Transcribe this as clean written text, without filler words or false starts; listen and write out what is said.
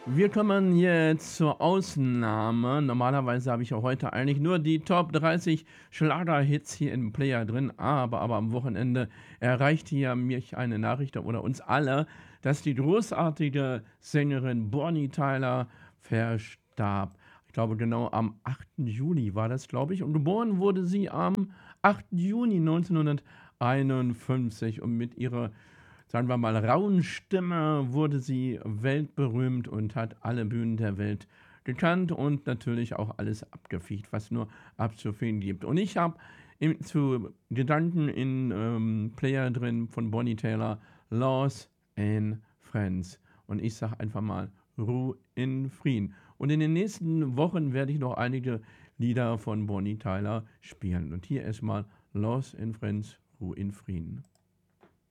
Wir kommen jetzt zur Ausnahme. Normalerweise habe ich ja heute eigentlich nur die Top 30 Schlagerhits hier im Player drin, aber am Wochenende erreichte ja mich eine Nachricht oder uns alle, dass die großartige Sängerin Bonnie Tyler verstarb. Ich glaube, genau am 8. Juli war das, glaube ich. Und geboren wurde sie am 8. Juni 1951 und mit ihrer, sagen wir mal, rauen Stimme wurde sie weltberühmt und hat alle Bühnen der Welt gekannt und natürlich auch alles abgefegt, was nur abzufegen gibt. Und ich habe zu Gedanken in Player drin von Bonnie Taylor, Lost in Friends. Und ich sage einfach mal, Ruhe in Frieden. Und in den nächsten Wochen werde ich noch einige Lieder von Bonnie Tyler spielen. Und hier erstmal Lost in Friends, Ruhe in Frieden.